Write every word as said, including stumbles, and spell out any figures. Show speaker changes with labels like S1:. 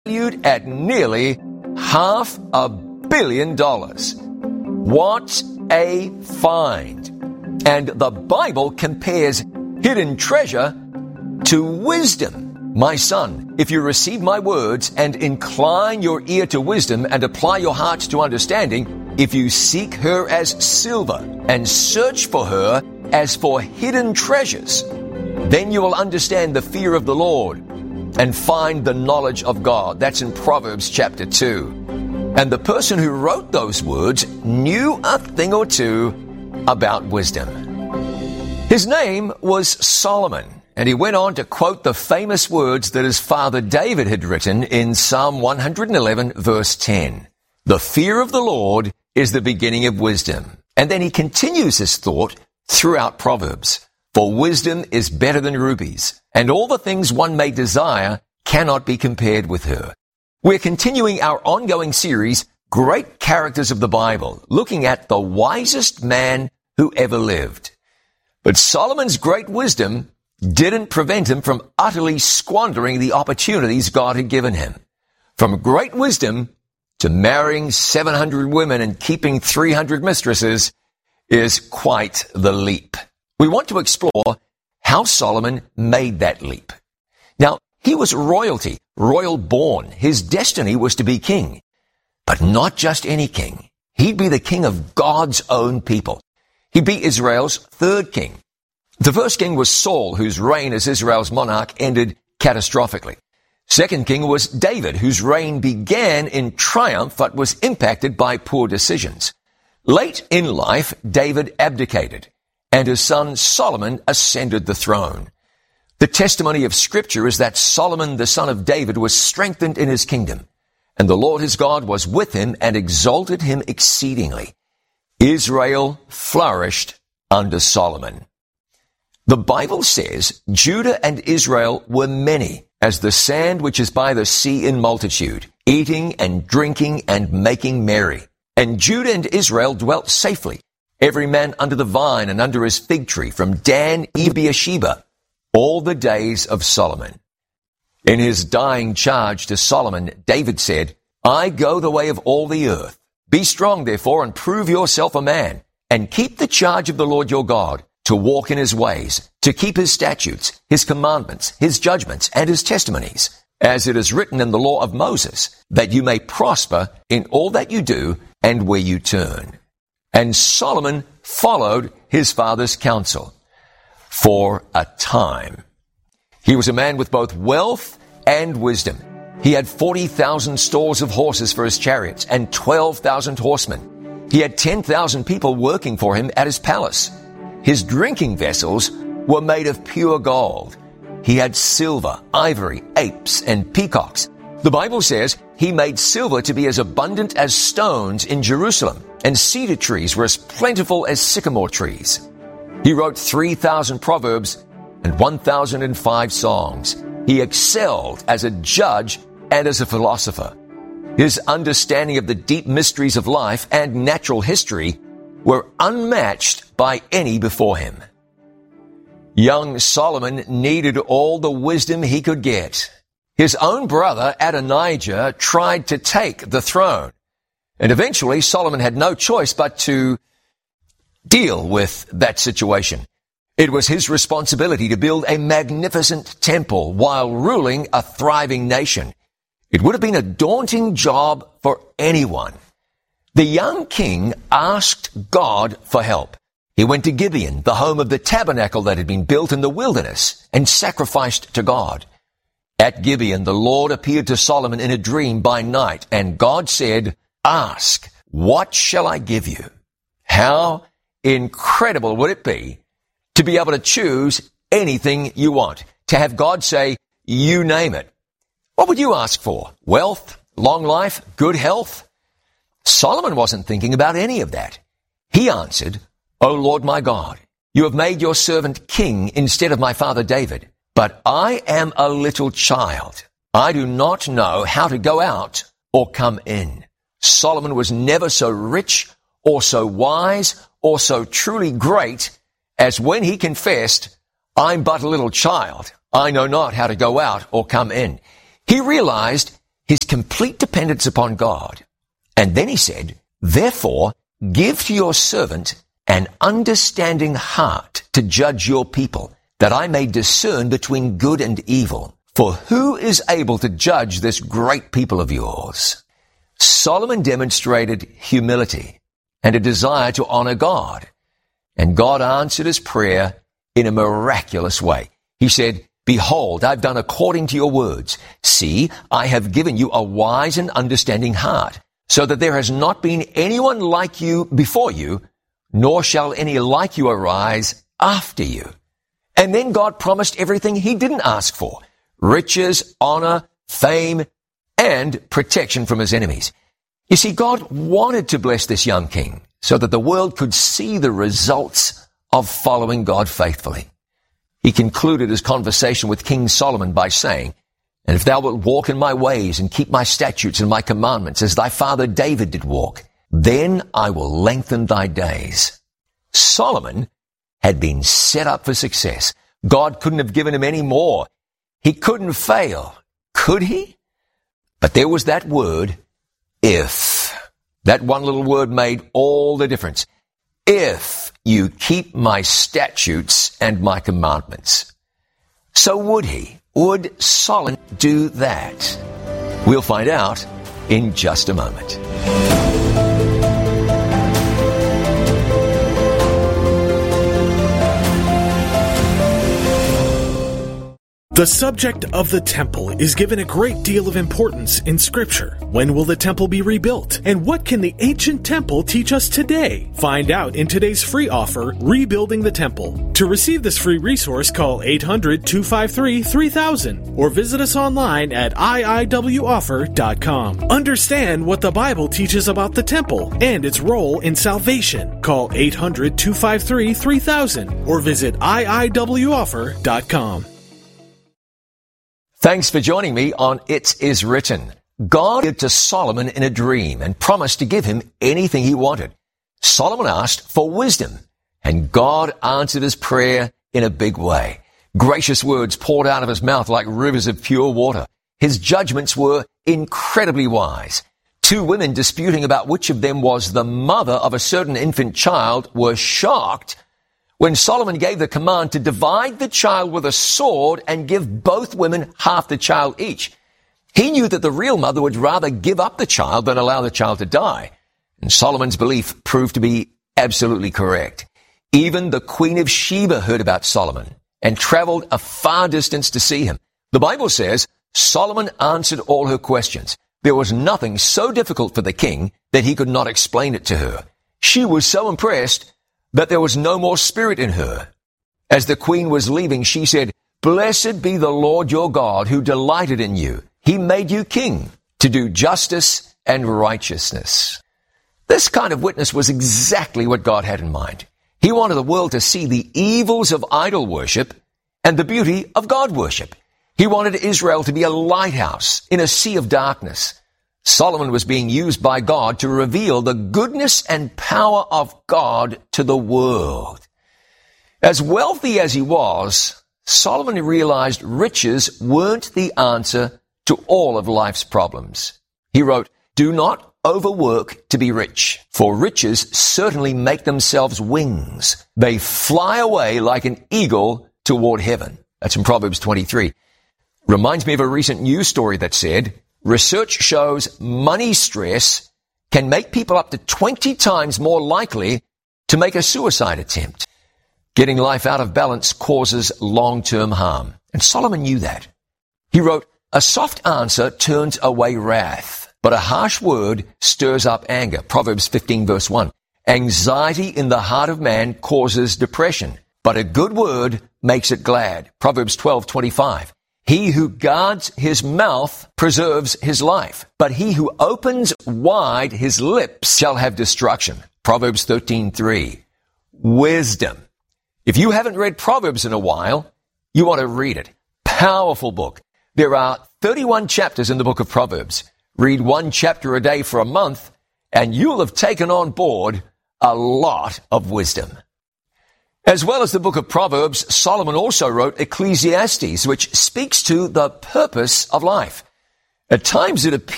S1: valued at nearly half a billion dollars. What a find! And the Bible compares hidden treasure to wisdom. My son, if you receive my words and incline your ear to wisdom and apply your heart to understanding, if you seek her as silver and search for her as for hidden treasures, then you will understand the fear of the Lord and find the knowledge of God. That's in Proverbs chapter two. And the person who wrote those words knew a thing or two about wisdom. His name was Solomon, and he went on to quote the famous words that his father David had written in Psalm one eleven, verse ten. The fear of the Lord is the beginning of wisdom. And then he continues his thought throughout Proverbs. For wisdom is better than rubies, and all the things one may desire cannot be compared with her. We're continuing our ongoing series, Great Characters of the Bible, looking at the wisest man who ever lived. But Solomon's great wisdom didn't prevent him from utterly squandering the opportunities God had given him. From great wisdom to marrying seven hundred women and keeping three hundred mistresses is quite the leap. We want to explore how Solomon made that leap. Now, he was royalty, royal born. His destiny was to be king. But not just any king. He'd be the king of God's own people. He'd be Israel's third king. The first king was Saul, whose reign as Israel's monarch ended catastrophically. Second king was David, whose reign began in triumph but was impacted by poor decisions. Late in life, David abdicated, and his son Solomon ascended the throne. The testimony of Scripture is that Solomon, the son of David, was strengthened in his kingdom, and the Lord his God was with him and exalted him exceedingly. Israel flourished under Solomon. The Bible says Judah and Israel were many, as the sand which is by the sea in multitude, eating and drinking and making merry. And Judah and Israel dwelt safely, every man under the vine and under his fig tree, from Dan even to Beersheba, all the days of Solomon. In his dying charge to Solomon, David said, I go the way of all the earth. Be strong, therefore, and prove yourself a man, and keep the charge of the Lord your God, to walk in his ways, to keep his statutes, his commandments, his judgments, and his testimonies, as it is written in the law of Moses, that you may prosper in all that you do and where you turn. And Solomon followed his father's counsel for a time. He was a man with both wealth and wisdom. He had forty thousand stalls of horses for his chariots and twelve thousand horsemen. He had ten thousand people working for him at his palace. His drinking vessels were made of pure gold. He had silver, ivory, apes, and peacocks. The Bible says he made silver to be as abundant as stones in Jerusalem, and cedar trees were as plentiful as sycamore trees. He wrote three thousand proverbs and one thousand five songs. He excelled as a judge and as a philosopher. His understanding of the deep mysteries of life and natural history were unmatched by any before him. Young Solomon needed all the wisdom he could get. His own brother Adonijah tried to take the throne, and eventually Solomon had no choice but to deal with that situation. It was his responsibility to build a magnificent temple while ruling a thriving nation. It would have been a daunting job for anyone. The young king asked God for help. He went to Gibeon, the home of the tabernacle that had been built in the wilderness, and sacrificed to God. At Gibeon, the Lord appeared to Solomon in a dream by night, and God said, Ask, what shall I give you? How incredible would it be to be able to choose anything you want, to have God say, you name it. What would you ask for? Wealth, long life, good health? Solomon wasn't thinking about any of that. He answered, O Lord my God, you have made your servant king instead of my father David, but I am a little child. I do not know how to go out or come in. Solomon was never so rich or so wise or so truly great as when he confessed, I'm but a little child. I know not how to go out or come in. He realized his complete dependence upon God. And then he said, therefore, give to your servant an understanding heart to judge your people, that I may discern between good and evil. For who is able to judge this great people of yours? Solomon demonstrated humility and a desire to honor God. And God answered his prayer in a miraculous way. He said, behold, I've done according to your words. See, I have given you a wise and understanding heart, so that there has not been anyone like you before you, nor shall any like you arise after you. And then God promised everything he didn't ask for: riches, honor, fame, and protection from his enemies. You see, God wanted to bless this young king so that the world could see the results of following God faithfully. He concluded his conversation with King Solomon by saying, and if thou wilt walk in my ways and keep my statutes and my commandments as thy father David did walk, then I will lengthen thy days. Solomon had been set up for success. God couldn't have given him any more. He couldn't fail, could he? But there was that word, if. That one little word made all the difference. If you keep my statutes and my commandments. So would he? Would Solomon do that? We'll find out in just a moment.
S2: The subject of the temple is given a great deal of importance in Scripture. When will the temple be rebuilt? And what can the ancient temple teach us today? Find out in today's free offer, Rebuilding the Temple. To receive this free resource, call eight hundred, two five three, three thousand or visit us online at I I W offer dot com. Understand what the Bible teaches about the temple and its role in salvation. Call eight hundred, two five three, three thousand or visit I I W offer dot com.
S1: Thanks for joining me on It Is Written. God appeared to Solomon in a dream and promised to give him anything he wanted. Solomon asked for wisdom, and God answered his prayer in a big way. Gracious words poured out of his mouth like rivers of pure water. His judgments were incredibly wise. Two women disputing about which of them was the mother of a certain infant child were shocked when Solomon gave the command to divide the child with a sword and give both women half the child each. He knew that the real mother would rather give up the child than allow the child to die. And Solomon's belief proved to be absolutely correct. Even the Queen of Sheba heard about Solomon and traveled a far distance to see him. The Bible says Solomon answered all her questions. There was nothing so difficult for the king that he could not explain it to her. She was so impressed that there was no more spirit in her. As the queen was leaving, she said, "Blessed be the Lord your God, who delighted in you. He made you king to do justice and righteousness." This kind of witness was exactly what God had in mind. He wanted the world to see the evils of idol worship and the beauty of God worship. He wanted Israel to be a lighthouse in a sea of darkness. Solomon was being used by God to reveal the goodness and power of God to the world. As wealthy as he was, Solomon realized riches weren't the answer to all of life's problems. He wrote, "Do not overwork to be rich, for riches certainly make themselves wings. They fly away like an eagle toward heaven." That's in Proverbs twenty-three. Reminds me of a recent news story that said, research shows money stress can make people up to twenty times more likely to make a suicide attempt. Getting life out of balance causes long-term harm, and Solomon knew that. He wrote, "A soft answer turns away wrath, but a harsh word stirs up anger." Proverbs fifteen verse one. "Anxiety in the heart of man causes depression, but a good word makes it glad." Proverbs twelve twenty-five. "He who guards his mouth preserves his life, but he who opens wide his lips shall have destruction." Proverbs thirteen three. Wisdom. If you haven't read Proverbs in a while, you want to read it. Powerful book. There are thirty-one chapters in the book of Proverbs. Read one chapter a day for a month, and you'll have taken on board a lot of wisdom. As well as the book of Proverbs, Solomon also wrote Ecclesiastes, which speaks to the purpose of life. At times it appears